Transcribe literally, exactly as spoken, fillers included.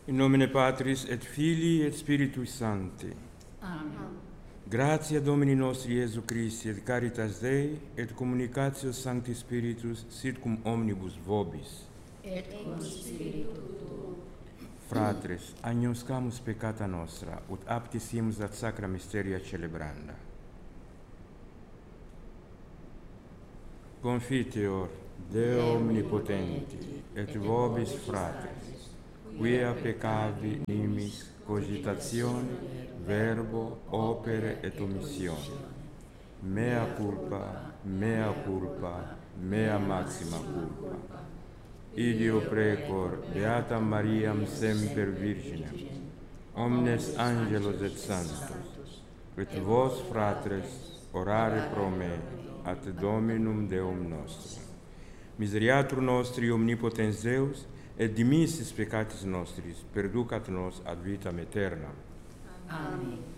In nomine Patris et Filii et Spiritui Sancti. Amen. Gratia Domini nostri Iesu Christi et caritas Dei et communicatio Sancti Spiritus sit cum omnibus vobis. Et cum spiritu tuo. Fratres, agnoscamus peccata nostra, ut aptissimus ad sacra mysteria celebranda. Confiteor Deo omnipotenti, et vobis fratres, quia peccavi nimis cogitatione, verbo, opere et omissione. Mea culpa, mea culpa, mea maxima culpa. Ideo precor Beatam Mariam semper Virginem, omnes angelos et sanctos, et vos, fratres, orare pro me, ad Dominum Deum nostrum. Miseriatur nostri omnipotens Deus, et dimissis peccatis nostris, perducat nos ad vitam aeternam. Amen.